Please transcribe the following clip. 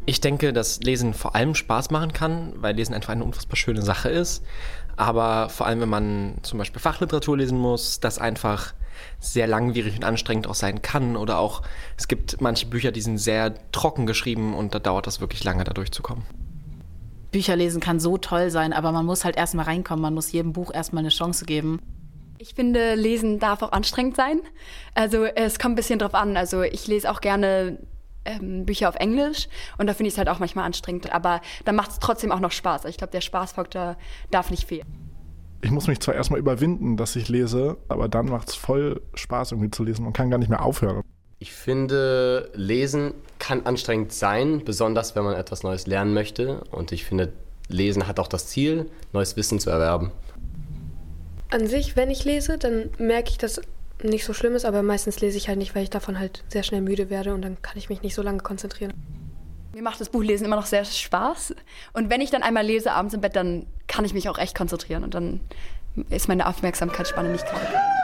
Ich denke, dass Lesen vor allem Spaß machen kann, weil Lesen einfach eine unfassbar schöne Sache ist. Aber vor allem, wenn man zum Beispiel Fachliteratur lesen muss, das einfach sehr langwierig und anstrengend auch sein kann. Oder auch, es gibt manche Bücher, die sind sehr trocken geschrieben und da dauert das wirklich lange, da durchzukommen. Bücher lesen kann so toll sein, aber man muss halt erstmal reinkommen. Man muss jedem Buch erstmal eine Chance geben. Ich finde, Lesen darf auch anstrengend sein. Also es kommt ein bisschen drauf an. Also ich lese auch gerne Bücher auf Englisch und da finde ich es halt auch manchmal anstrengend. Aber dann macht es trotzdem auch noch Spaß. Ich glaube, der Spaßfaktor darf nicht fehlen. Ich muss mich zwar erstmal überwinden, dass ich lese, aber dann macht es voll Spaß, irgendwie zu lesen. Man kann gar nicht mehr aufhören. Ich finde, Lesen kann anstrengend sein, besonders wenn man etwas Neues lernen möchte. Und ich finde, Lesen hat auch das Ziel, neues Wissen zu erwerben. An sich, wenn ich lese, dann merke ich, dass nicht so schlimm ist, aber meistens lese ich halt nicht, weil ich davon halt sehr schnell müde werde und dann kann ich mich nicht so lange konzentrieren. Mir macht das Buchlesen immer noch sehr Spaß. Und wenn ich dann einmal lese abends im Bett, dann kann ich mich auch echt konzentrieren und dann ist meine Aufmerksamkeitsspanne nicht krank.